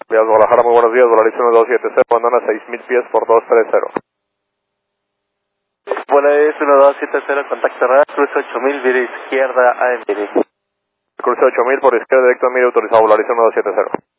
Vías Guadalajara, muy buenos días, Volaris 1270, abandona 6000 pies por 230. Volaris 1270, contacto radar, cruce 8000, vía izquierda, AMD. Cruce 8000 por izquierda, directo a mira, autorizado Volaris 1270.